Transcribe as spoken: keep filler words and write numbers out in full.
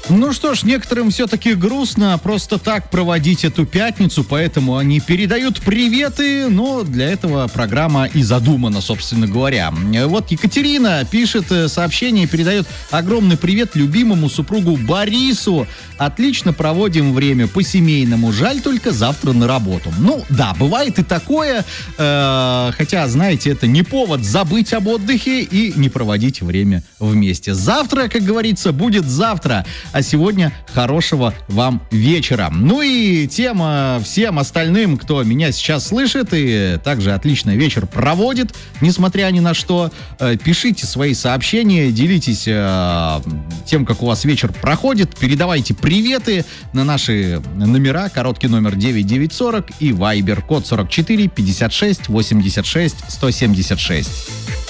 Ну что ж, некоторым все-таки грустно просто так проводить эту пятницу, поэтому они передают приветы, но для этого программа и задумана, собственно говоря. Вот Екатерина пишет сообщение и передает огромный привет любимому супругу Борису. Отлично проводим время по-семейному, жаль только завтра на работу. Ну да, бывает и такое, э, хотя, знаете, это не повод забыть об отдыхе и не проводить время вместе. Завтра, как говорится, будет завтра. А сегодня хорошего вам вечера. Ну и тем э, всем остальным, кто меня сейчас слышит и также отличный вечер проводит, несмотря ни на что, э, пишите свои сообщения, делитесь э, тем, как у вас вечер проходит, передавайте приветы на наши номера, короткий номер девять девять сорок и Viber, код сорок четыре пятьдесят шесть восемьдесят шесть сто семьдесят шесть.